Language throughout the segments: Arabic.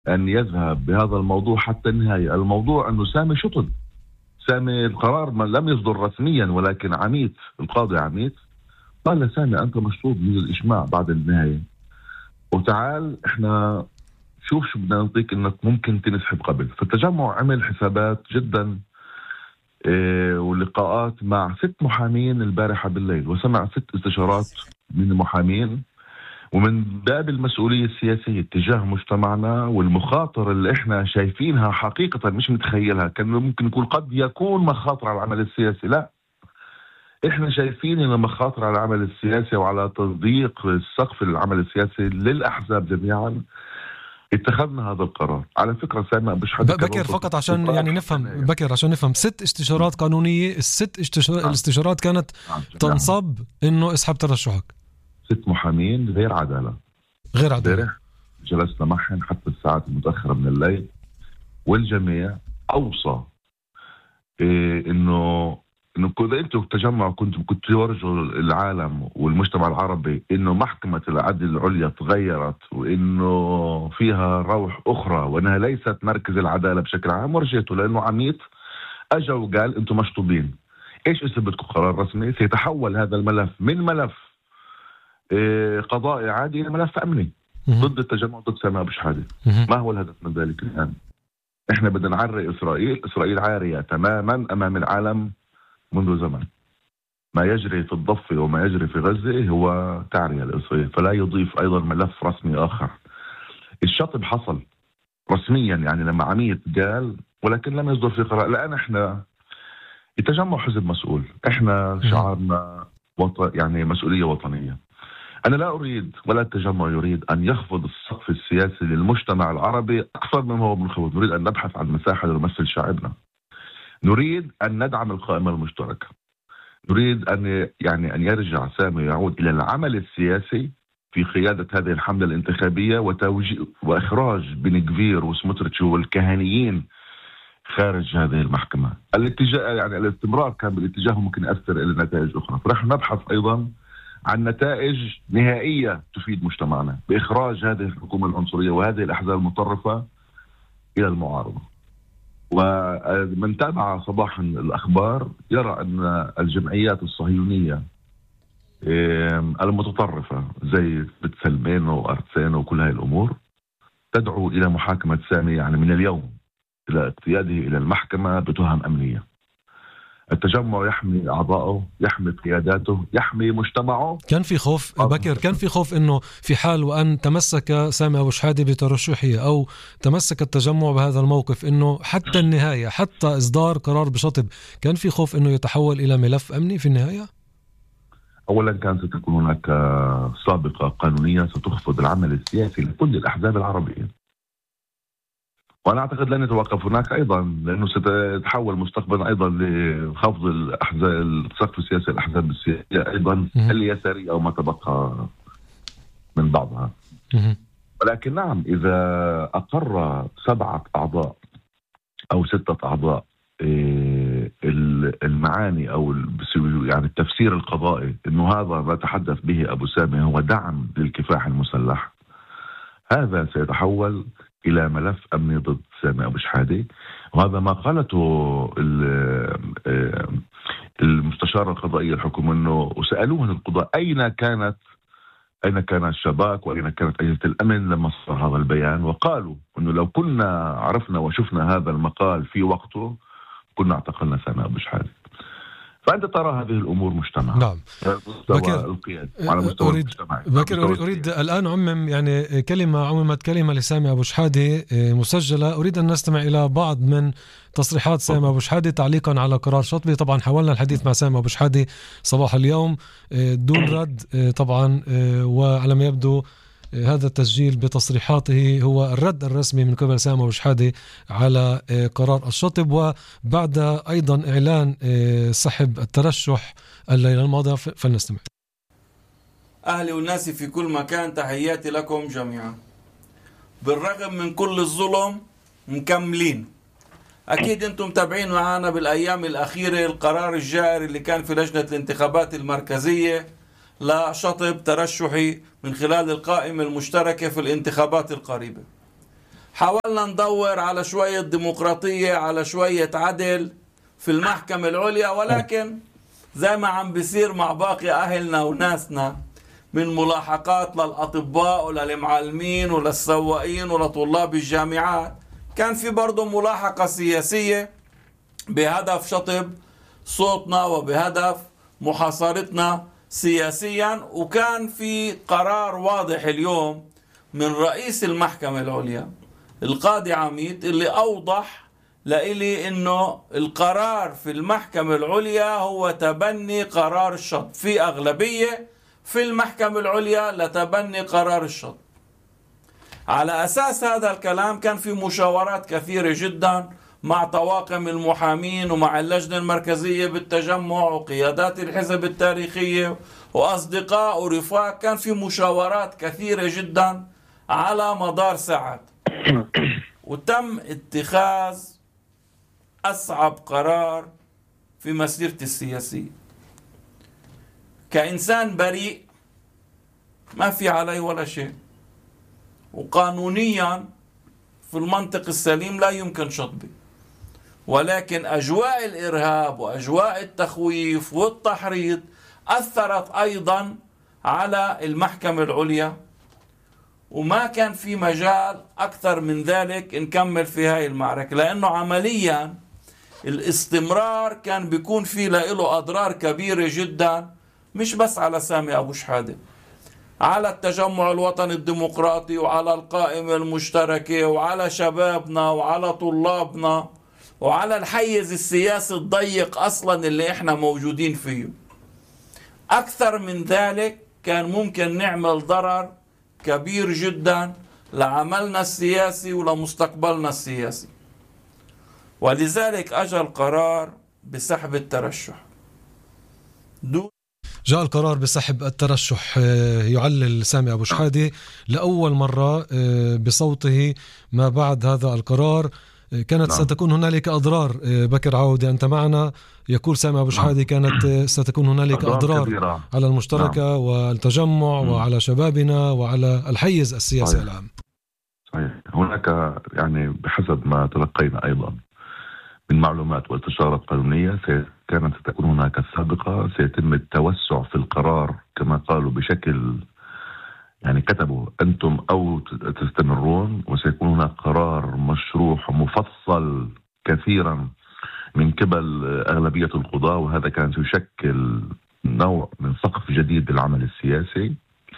أن يذهب بهذا الموضوع حتى النهاية. الموضوع أنه سامي شطب، سامي القرار ما لم يصدر رسميا، ولكن عميد القاضي عميد قال لسامي أنت مشطوب من الإجماع بعد النهاية، وتعال إحنا شوف شو بدنا نعطيك إنك ممكن تنسحب قبل. فالتجمع عمل حسابات جدا ولقاءات مع 6 محامين البارحة بالليل، وسمع 6 استشارات من المحامين، ومن باب المسؤولية السياسية تجاه مجتمعنا والمخاطر اللي احنا شايفينها حقيقة مش متخيلها. كان ممكن يكون قد يكون مخاطر على العمل السياسي، لا، احنا شايفين ان مخاطر على العمل السياسي وعلى تضييق السقف العمل السياسي للأحزاب جميعا. اتخذنا هذا القرار. على فكرة سامع بكر فقط عشان يعني نفهم، بكر عشان نفهم، 6 استشارات قانونية، الاستشارات كانت تنصب انه اسحب ترشحك. 6 محامين غير عدالة، غير عدالة. جلسنا معهم حتى الساعات المتأخرة من الليل، والجميع أوصى إنه كذا أنتم تجمعوا كنت تورجوا العالم والمجتمع العربي إنه محكمة العدل العليا تغيرت، وإنه فيها روح أخرى، وإنها ليست مركز العدالة بشكل عام. ورجيته لأنه عميد أجا وقال أنتم مشطوبين. إيش بدكم قرار رسمي؟ سيتحول هذا الملف من ملف قضائي عادي إلى ملف أمني ضد التجمع، ضد سامي أبو شحادة. ما هو الهدف من ذلك الآن؟ إحنا بدنا نعري إسرائيل عارية تماما أمام العالم منذ زمن. ما يجري في الضفة وما يجري في غزة هو تعرية لإسرائيل، فلا يضيف أيضا ملف رسمي آخر. الشطب حصل رسميا يعني لما عميد قال، ولكن لم يصدر في قرار. الآن إحنا التجمع حزب مسؤول، إحنا شعارنا يعني مسؤولية وطنية. أنا لا أريد ولا التجمع يريد أن يخفض السقف السياسي للمجتمع العربي أكثر مما هو منخفض. نريد أن نبحث عن مساحة لنمثل شعبنا، نريد أن ندعم القائمة المشتركة، نريد أن يرجع سامي يعود إلى العمل السياسي في قيادة هذه الحملة الانتخابية وإخراج بن كفير وسموتريتش والكهنيين خارج هذه المحكمة. الاتجاه يعني الاستمرار كان بالاتجاه ممكن يؤثر إلى نتائج أخرى. فنحن نبحث أيضا عن نتائج نهائية تفيد مجتمعنا بإخراج هذه الحكومة العنصرية وهذه الأحزاب المتطرفة إلى المعارضة. ومن تابع صباحا الأخبار يرى أن الجمعيات الصهيونية المتطرفة زي بتسلمين وأرتسين وكل هذه الأمور تدعو إلى محاكمة سامي يعني من اليوم، إلى اقتياده إلى المحكمة بتهم أمنية. التجمع يحمي أعضائه، يحمي قياداته، يحمي مجتمعه. كان في خوف بكر، كان في خوف إنه في حال وأن تمسك سامي أبو شحادة بترشحه أو تمسك التجمع بهذا الموقف إنه حتى النهاية، حتى إصدار قرار بشطب، كان في خوف إنه يتحول إلى ملف أمني في النهاية. أولا كان ستكون هناك سابقة قانونية ستخفض العمل السياسي لكل الأحزاب العربية، وأنا أعتقد لن يتوقف هناك أيضا، لأنه ستتحول مستقبلا أيضا لخفض السقف السياسي الأحزاب السياسية أيضا اليسارية أو ما تبقى من بعضها. ولكن نعم، إذا أقر 7 أعضاء أو 6 أعضاء المعاني أو يعني التفسير القضائي إنه هذا ما تحدث به أبو سامي هو دعم للكفاح المسلح، هذا سيتحول إلى ملف أمني ضد سامي أبو شحادة. وهذا ما قالته المستشارة القضائية الحكومة، أنه وسألوه القضاء أين كان الشباك وأين كانت أجهزة الأمن لما صار هذا البيان، وقالوا أنه لو كنا عرفنا وشفنا هذا المقال في وقته كنا اعتقلنا سامي أبو شحادة. فأنت ترى هذه الأمور مجتمع. نعم. بكر أريد الآن يعني عممت كلمة لسامي أبو شحادة مسجلة. أريد أن نستمع إلى بعض من تصريحات سامي أبو شحادة تعليقا على قرار شطبي. طبعا حاولنا الحديث مع سامي أبو شحادة صباح اليوم دون رد طبعا، وعلى ما يبدو هذا التسجيل بتصريحاته هو الرد الرسمي من قبل سامي أبو شحادة على قرار الشطب، وبعد أيضا إعلان سحب الترشح الليلة الماضية. فلنستمع. أهلي والناس في كل مكان، تحياتي لكم جميعا. بالرغم من كل الظلم مكملين. أكيد أنتم متابعين معنا بالأيام الأخيرة القرار الجائر اللي كان في لجنة الانتخابات المركزية لشطب ترشحي من خلال القائمة المشتركة في الانتخابات القريبة. حاولنا ندور على شوية ديمقراطية، على شوية عدل في المحكمة العليا، ولكن زي ما عم بيصير مع باقي أهلنا وناسنا من ملاحقات للأطباء وللمعلمين وللسواقين ولطلاب الجامعات، كان في برضو ملاحقة سياسية بهدف شطب صوتنا وبهدف محاصرتنا سياسيا. وكان في قرار واضح اليوم من رئيس المحكمة العليا القاضي عميد اللي أوضح لإلي إنه القرار في المحكمة العليا هو تبني قرار الشطب، في أغلبية في المحكمة العليا لتبني قرار الشطب. على أساس هذا الكلام كان في مشاورات كثيرة جدا مع طواقم المحامين ومع اللجنة المركزية بالتجمع وقيادات الحزب التاريخية وأصدقاء ورفاق. كان في مشاورات كثيرة جدا على مدار ساعات، وتم اتخاذ أصعب قرار في مسيرتي السياسية. كإنسان بريء ما في علي ولا شيء، وقانونيا في المنطق السليم لا يمكن شطبي، ولكن أجواء الإرهاب وأجواء التخويف والتحريض أثرت أيضا على المحكمة العليا، وما كان في مجال أكثر من ذلك نكمل في هاي المعركة، لأنه عمليا الاستمرار كان بيكون فيه له أضرار كبيرة جدا، مش بس على سامي أبو شحادة، على التجمع الوطني الديمقراطي وعلى القائمة المشتركة وعلى شبابنا وعلى طلابنا وعلى الحيز السياسي الضيق أصلا اللي إحنا موجودين فيه. أكثر من ذلك كان ممكن نعمل ضرر كبير جدا لعملنا السياسي ولمستقبلنا السياسي، ولذلك أجى القرار بسحب الترشح. جاء القرار بسحب الترشح. يعلل سامي أبو شحادة لأول مرة بصوته ما بعد هذا القرار. كانت ستكون هنالك أضرار. بكر عودة أنت معنا. يقول سامي أبو شحادة كانت ستكون هنالك أضرار على المشتركة والتجمع وعلى شبابنا وعلى الحيز السياسي العام. صحيح. هناك يعني بحسب ما تلقينا أيضا من معلومات واستشارات قانونية كانت ستكون هناك سابقة سيتم التوسع في القرار كما قالوا بشكل يعني كتبوا أنتم أو تستمرون، وسيكون هناك قرار مشروح ومفصل كثيرا من قبل أغلبية القضاة، وهذا كان يشكل نوع من سقف جديد للعمل السياسي.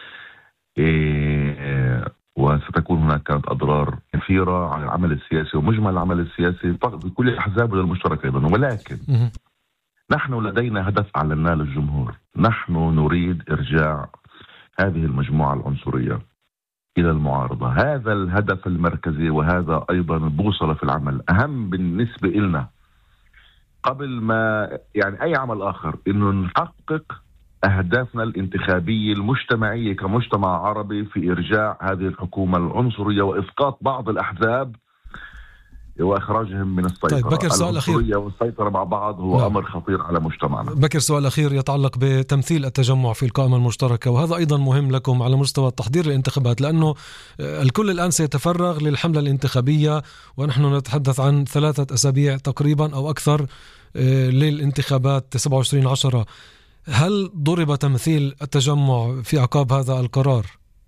وستكون هناك كانت أضرار كثيرة على العمل السياسي ومجمل العمل السياسي بكل الأحزاب والمشترك أيضا. ولكن نحن لدينا هدف أعلناه للجمهور، نحن نريد إرجاع هذه المجموعة العنصرية إلى المعارضة. هذا الهدف المركزي، وهذا أيضا البوصلة في العمل أهم بالنسبة لنا قبل ما يعني أي عمل آخر، إنه نحقق أهدافنا الانتخابية المجتمعية كمجتمع عربي في إرجاع هذه الحكومة العنصرية وإسقاط بعض الأحزاب وإخراجهم من السيطرة. طيب بكر، سؤال أخير. والسيطرة مع بعض هو أمر خطير على مجتمعنا. بكر، سؤال أخير يتعلق بتمثيل التجمع في القائمة المشتركة، وهذا أيضا مهم لكم على مستوى التحضير للانتخابات، لأنه الكل الآن سيتفرغ للحملة الانتخابية ونحن نتحدث عن 3 أسابيع تقريبا أو أكثر للانتخابات 27/10. هل ضرب تمثيل التجمع في عقاب هذا القرار؟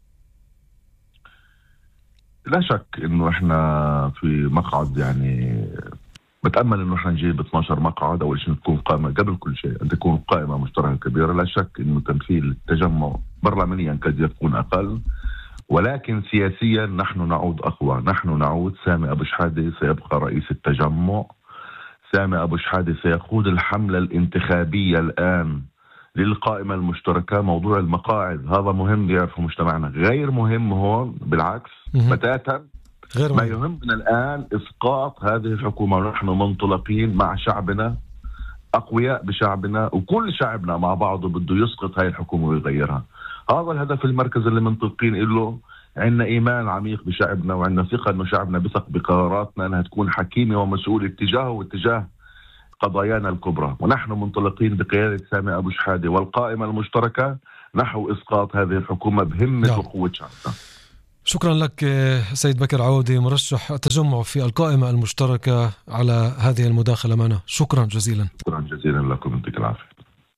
لا شك انه احنا في مقعد، يعني بتأمل انه احنا نجيب 12 مقعد. اول شيء تكون قائمة قبل كل شيء ان تكون قائمة مشتركة كبيرة. لا شك انه تمثيل التجمع برلمانيا قد يكون اقل، ولكن سياسيا نحن نعود اقوى. نحن نعود. سامي ابو شحادة سيبقى رئيس التجمع. سامي ابو شحادة سيقود الحملة الانتخابية الان للقائمة المشتركة. موضوع المقاعد هذا مهم يعرفه مجتمعنا، غير مهم هون بالعكس بتاتا. ما يهمنا الآن إسقاط هذه الحكومة، ونحن منطلقين مع شعبنا، أقوياء بشعبنا، وكل شعبنا مع بعضه بده يسقط هاي الحكومة ويغيرها. هذا الهدف المركزي اللي منطلقين له. عندنا إيمان عميق بشعبنا، وعندنا ثقة إنه شعبنا بثق بقراراتنا أنها تكون حكيمة ومسؤولة اتجاهه واتجاه قضايانا الكبرى. ونحن منطلقين بقيادة سامي أبو شحادة والقائمة المشتركة نحو إسقاط هذه الحكومة بهمة وقوة شعبنا. شكرا لك سيد بكر عودي، مرشح التجمع في القائمة المشتركة، على هذه المداخلة معنا. شكرا جزيلا. شكرا جزيلا لكم، يعطيك العافية.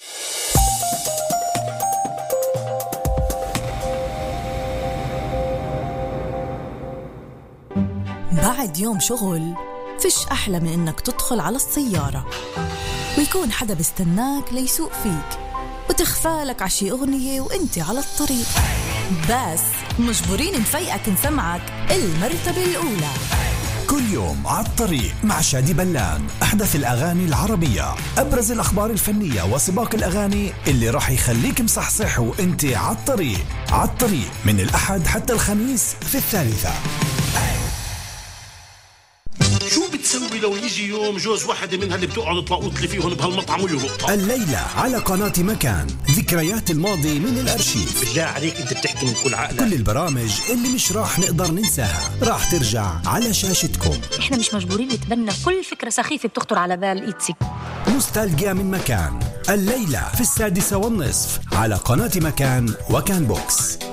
بعد يوم شغل فيش أحلى من إنك تدخل على السيارة ويكون حدا بيستناك ليسوق فيك وتخفالك عشي أغنية وإنت على الطريق، بس مجبورين نفيقك نسمعك المرتبة الأولى. كل يوم على الطريق مع شادي بلان، أحدث الأغاني العربية، أبرز الأخبار الفنية وسباق الأغاني اللي راح يخليك مصحصح وإنت على الطريق. على الطريق من الأحد حتى الخميس في 3. شو بتسوي لو يجي يوم جوز واحدة منها اللي بتقعد تلاقوط لي فيهم بهالمطعم ويلقطها؟ الليلة على قناة مكان، ذكريات الماضي من الأرشيف. بالله عليك انت بتحكي من كل عقلك. كل البرامج اللي مش راح نقدر ننساها راح ترجع على شاشتكم. احنا مش مجبورين نتبنى كل فكرة سخيفة بتخطر على بال إيتسي. نوستالجيا من مكان، الليلة في 6:30 على قناة مكان وكان بوكس.